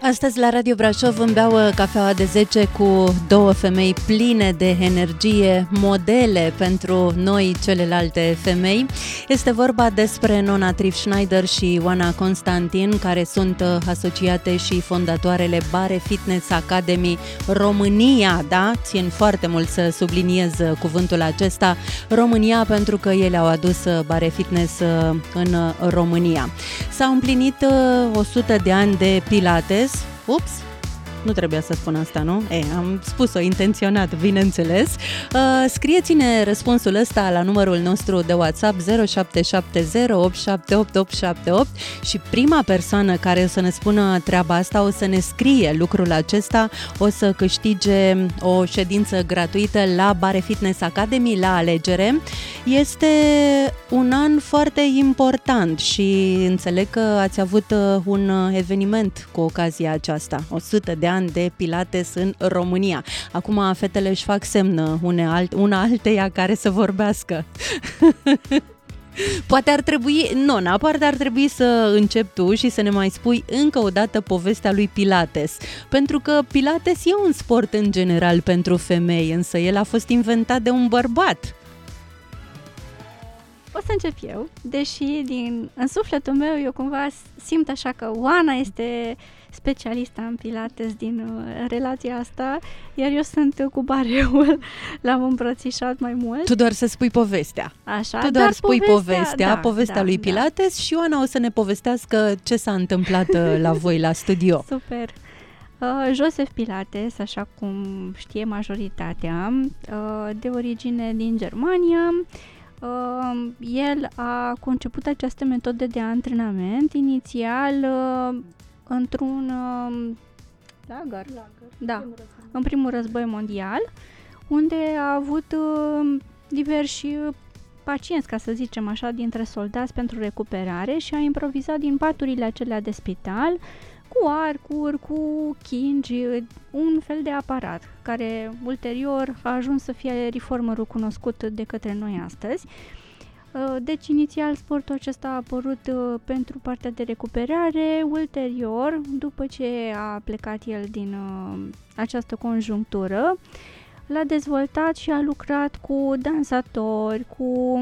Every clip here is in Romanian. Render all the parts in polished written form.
Astăzi la Radio Brașov îmi beau cafeaua de 10 cu două femei pline de energie, modele pentru noi celelalte femei. Este vorba despre Nona Triff Schneider și Oana Constantin, care sunt asociate și fondatoarele Bare Fitness Academy România, da? Țin foarte mult să subliniez cuvântul acesta, România, pentru că ele au adus Bare Fitness în România. S-au împlinit 100 de ani de Pilates. Ups! Nu trebuia să spun asta, nu? Am spus-o intenționat, bineînțeles. Scrieți-ne răspunsul ăsta la numărul nostru de WhatsApp 0770878878 și prima persoană care o să ne spună treaba asta, o să ne scrie lucrul acesta, o să câștige o ședință gratuită la Bare Fitness Academy la alegere. Este un an foarte important și înțeleg că ați avut un eveniment cu ocazia aceasta, 100 de ani de Pilates în România. Acum fetele își fac semn una alteia care să vorbească. Poate ar trebui să începi tu și să ne mai spui încă o dată povestea lui Pilates. Pentru că Pilates e un sport în general pentru femei, însă el a fost inventat de un bărbat. O să încep eu, deși în sufletul meu eu cumva simt așa că Oana este specialista în Pilates din relația asta, iar eu sunt cu bareul, l-am îmbrățișat mai mult. Tu doar să spui povestea. Așa, tu doar spui povestea lui Pilates și Oana o să ne povestească ce s-a întâmplat la voi la studio. Super! Joseph Pilates, așa cum știe majoritatea, de origine din Germania, el a conceput această metodă de antrenament inițial într-un lagăr. Da, în primul război mondial, unde a avut diversi pacienți, ca să zicem așa, dintre soldați pentru recuperare și a improvizat din paturile acelea de spital cu arcuri, cu chingi, un fel de aparat care ulterior a ajuns să fie reformerul cunoscut de către noi astăzi. Deci, inițial, sportul acesta a apărut pentru partea de recuperare, ulterior, după ce a plecat el din această conjunctură, l-a dezvoltat și a lucrat cu dansatori, cu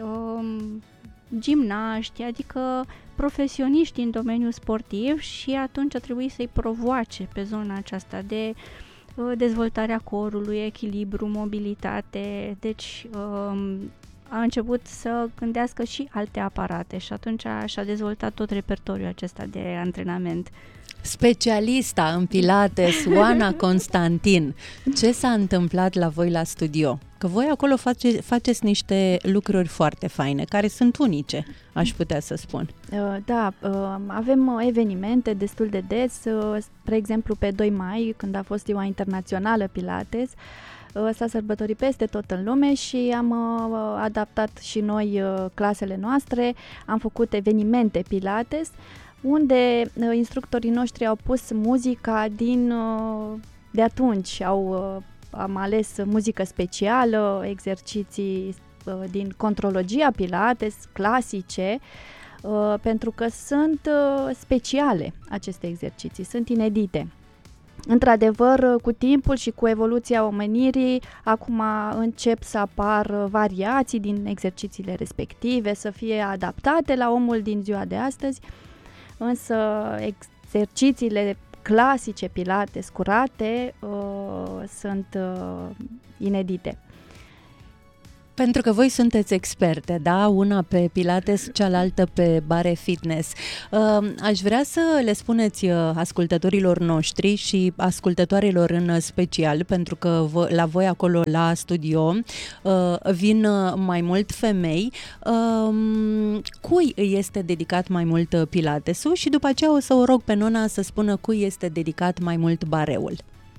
gimnaști, adică profesioniști din domeniul sportiv, și atunci a trebuit să-i provoace pe zona aceasta de dezvoltarea corului, echilibru, mobilitate, deci a început să gândească și alte aparate și atunci și-a dezvoltat tot repertoriul acesta de antrenament. Specialista în Pilates, Oana Constantin, ce s-a întâmplat la voi la studio? Că voi acolo faceți niște lucruri foarte faine, care sunt unice, aș putea să spun. Da, avem evenimente destul de des, spre exemplu pe 2 mai, când a fost Ziua Internațională Pilates, s-a sărbătorit peste tot în lume și am adaptat și noi clasele noastre, am făcut evenimente Pilates, unde instructorii noștri au pus muzica de atunci, am ales muzică specială, exerciții din contrologia Pilates, clasice, pentru că sunt speciale aceste exerciții, sunt inedite. Într-adevăr, cu timpul și cu evoluția omenirii, acum încep să apar variații din exercițiile respective, să fie adaptate la omul din ziua de astăzi, însă exercițiile clasice Pilates curate sunt inedite. Pentru că voi sunteți experte, da? Una pe Pilates, cealaltă pe Bare Fitness. Aș vrea să le spuneți ascultătorilor noștri și ascultătoarelor în special, pentru că la voi acolo la studio vin mai mult femei, cui îi este dedicat mai mult Pilatesul și după aceea o să o rog pe Nona să spună cui este dedicat mai mult bareul.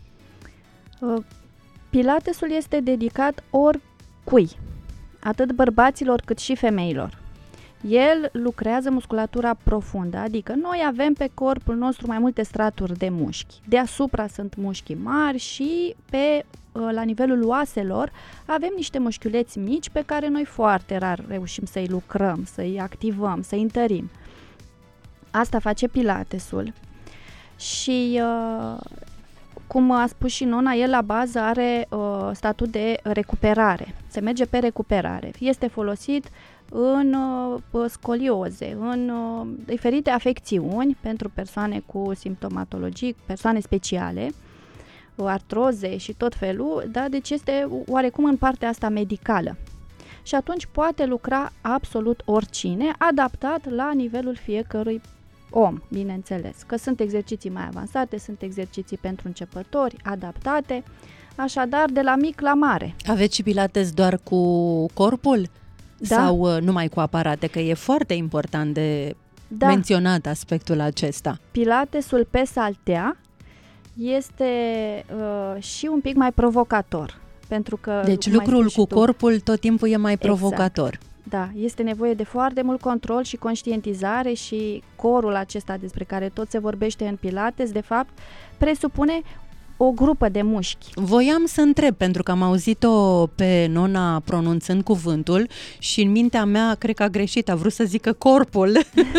Pilatesul este dedicat oricui, atât bărbaților cât și femeilor. El lucrează musculatura profundă, adică noi avem pe corpul nostru mai multe straturi de mușchi. Deasupra sunt mușchi mari și la nivelul oaselor avem niște mușchiuleți mici pe care noi foarte rar reușim să-i lucrăm, să-i activăm, să-i întărim. Asta face Pilatesul. și cum a spus și Nona, el la bază are statut de recuperare. Se merge pe recuperare. Este folosit în scolioze, în diferite afecțiuni pentru persoane cu simptomatologii, persoane speciale, artroze și tot felul, da? Deci este oarecum în partea asta medicală. Și atunci poate lucra absolut oricine, adaptat la nivelul fiecărui om, bineînțeles. Că sunt exerciții mai avansate, sunt exerciții pentru începători, adaptate, așadar de la mic la mare. Aveți și pilates doar cu corpul? Da. Sau numai cu aparate? Că e foarte important de menționat aspectul acesta. Pilatesul pe saltea este și un pic mai provocator. Pentru că, deci lucrul cu corpul tot timpul e mai provocator. Exact. Da, este nevoie de foarte mult control și conștientizare și corul acesta despre care tot se vorbește în Pilates, de fapt, presupune o grupă de mușchi. Voiam să întreb, pentru că am auzit-o pe Nona pronunțând cuvântul și în mintea mea cred că a greșit, a vrut să zică corpul.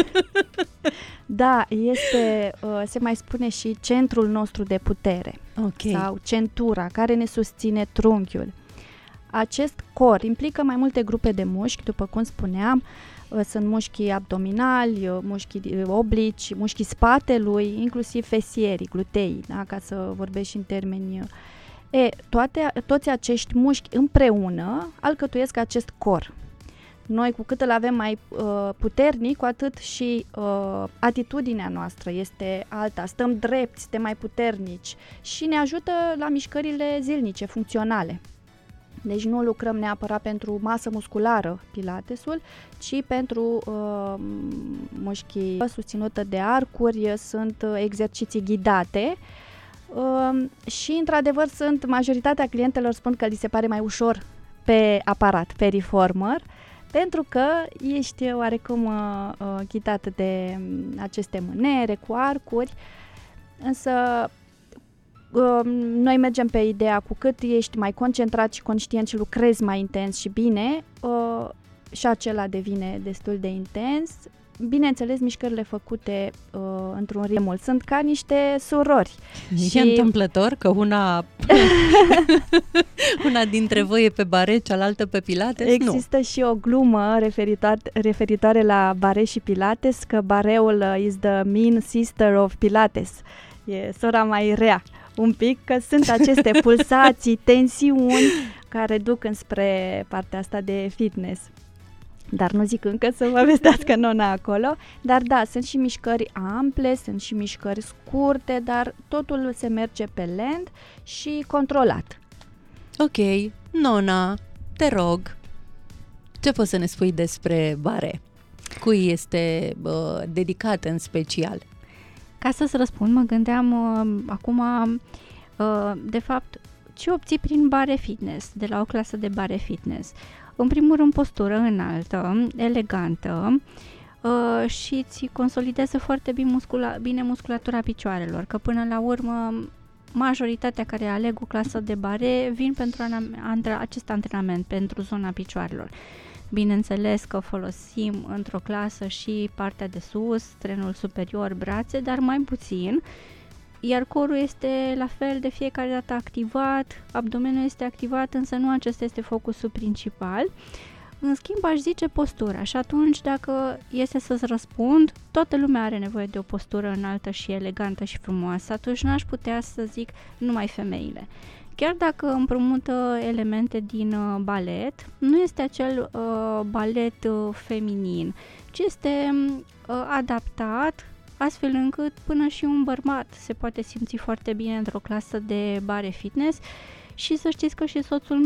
Da, este, se mai spune și centrul nostru de putere, sau centura care ne susține trunchiul. Acest cor implică mai multe grupe de mușchi, după cum spuneam, sunt mușchii abdominali, mușchii oblici, mușchii spatelui, inclusiv fesierii, gluteii, da? Ca să vorbești în termeni. Toți acești mușchi împreună alcătuiesc acest cor. Noi, cu cât îl avem mai puternic, cu atât și atitudinea noastră este alta, stăm drepți, suntem mai puternici și ne ajută la mișcările zilnice, funcționale. Deci nu lucrăm neapărat pentru masă musculară Pilatesul, ci pentru mușchii susținută de arcuri, sunt exerciții ghidate și într-adevăr majoritatea clientelor spun că li se pare mai ușor pe aparat, pe reformer, pentru că ești oarecum ghidată de aceste mânere cu arcuri, însă noi mergem pe ideea cu cât ești mai concentrat și conștient și lucrezi mai intens și bine, și acela devine destul de intens. Bineînțeles, mișcările făcute într-un ritm sunt ca niște surori. E întâmplător că una dintre voi e pe bare, cealaltă pe Pilates? Există și o glumă referitoare la bare și Pilates, că bareul is the mean sister of Pilates. E sora mai rea. Un pic, că sunt aceste pulsații, tensiuni care duc înspre partea asta de fitness. Dar nu zic încă să vă vestească Nona acolo. Dar da, sunt și mișcări ample, sunt și mișcări scurte, dar totul se merge pe lent și controlat. Ok, Nona, te rog, ce poți să ne spui despre bare? Cui este dedicat în special? Ca să-ți răspund, mă gândeam acum, de fapt, ce obții prin bare fitness, de la o clasă de bare fitness. În primul rând, postură înaltă, elegantă și ți consolidează foarte bine musculatura picioarelor, că până la urmă majoritatea care aleg o clasă de bare vin pentru acest antrenament, pentru zona picioarelor. Bineînțeles că folosim într-o clasă și partea de sus, trenul superior, brațe, dar mai puțin, iar corul este la fel de fiecare dată activat, abdomenul este activat, însă nu acesta este focusul principal. În schimb, aș zice postura și atunci, dacă este să-ți răspund, toată lumea are nevoie de o postură înaltă și elegantă și frumoasă, atunci n-aș putea să zic numai femeile. Chiar dacă împrumută elemente din balet, nu este acel balet feminin, ci este adaptat astfel încât până și un bărbat se poate simți foarte bine într-o clasă de bare fitness și să știți că și soțul